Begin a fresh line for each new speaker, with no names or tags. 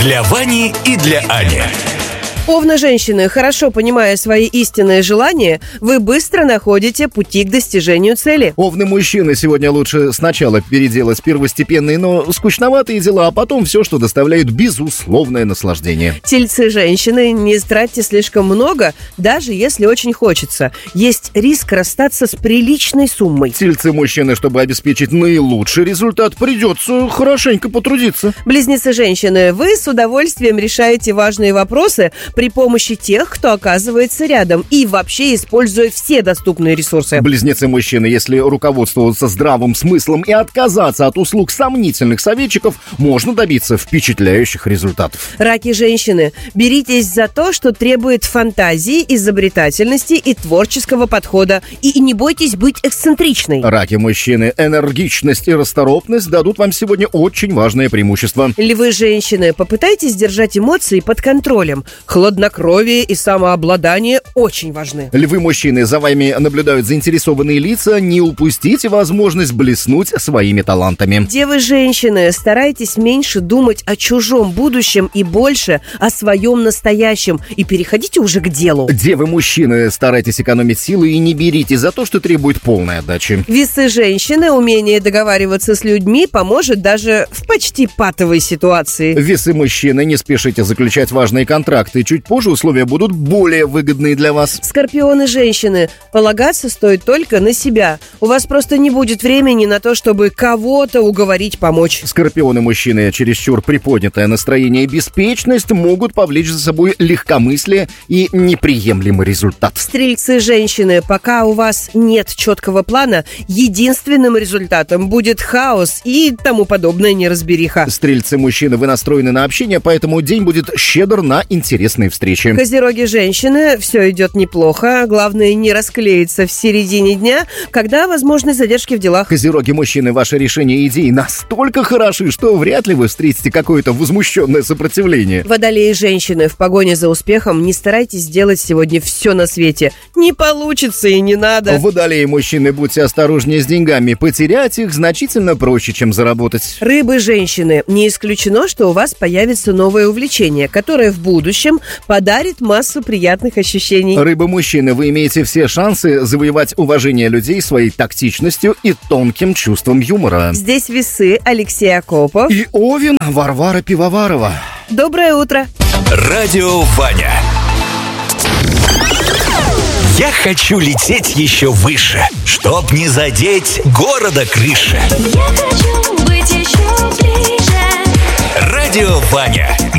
Для Вани и для Ани.
Овны женщины, хорошо понимая свои истинные желания, вы быстро находите пути к достижению цели.
Овны мужчины, сегодня лучше сначала переделать первостепенные, но скучноватые дела, а потом все, что доставляет безусловное наслаждение.
Тельцы женщины, не тратьте слишком много, даже если очень хочется. Есть риск расстаться с приличной суммой.
Тельцы мужчины, чтобы обеспечить наилучший результат, придется хорошенько потрудиться.
Близнецы женщины, вы с удовольствием решаете важные вопросы при помощи тех, кто оказывается рядом, и вообще используя все доступные ресурсы.
Близнецы мужчины, если руководствоваться здравым смыслом и отказаться от услуг сомнительных советчиков, можно добиться впечатляющих результатов.
Раки женщины, беритесь за то, что требует фантазии, изобретательности и творческого подхода, и не бойтесь быть эксцентричной.
Раки мужчины, энергичность и расторопность дадут вам сегодня очень важное преимущество.
Львы женщины, попытайтесь держать эмоции под контролем. Хладнокровие и самообладание очень важны.
Львы мужчины, за вами наблюдают заинтересованные лица, не упустите возможность блеснуть своими талантами.
Девы женщины, старайтесь меньше думать о чужом будущем и больше о своем настоящем. И переходите уже к делу.
Девы мужчины, старайтесь экономить силы и не берите за то, что требует полной отдачи.
Весы женщины, умение договариваться с людьми поможет даже в почти патовой ситуации.
Весы мужчины, не спешите заключать важные контракты. Чуть позже условия будут более выгодные для вас.
Скорпионы женщины, полагаться стоит только на себя. У вас просто не будет времени на то, чтобы кого-то уговорить помочь.
Скорпионы мужчины, чересчур приподнятое настроение и беспечность могут повлечь за собой легкомыслие и неприемлемый результат.
Стрельцы женщины, пока у вас нет четкого плана, единственным результатом будет хаос и тому подобная неразбериха.
Стрельцы мужчины, вы настроены на общение, поэтому день будет щедр на интересные встречи.
Козероги женщины, все идет неплохо. Главное, не расклеиться в середине дня, когда возможны задержки в делах.
Козероги мужчины, ваши решения и идеи настолько хороши, что вряд ли вы встретите какое-то возмущенное сопротивление.
Водолеи женщины, в погоне за успехом не старайтесь сделать сегодня все на свете. Не получится и не надо.
Водолеи мужчины, будьте осторожнее с деньгами. Потерять их значительно проще, чем заработать.
Рыбы женщины, не исключено, что у вас появится новое увлечение, которое в будущем подарит массу приятных ощущений.
Рыбы мужчины, вы имеете все шансы завоевать уважение людей своей тактичностью и тонким чувством юмора.
Здесь весы, Алексей Акопов
и Овен, Варвара Пивоварова.
Доброе утро.
Радио Ваня. Я хочу лететь еще выше, чтоб не задеть города крыши.
Я хочу быть еще ближе.
Радио Ваня.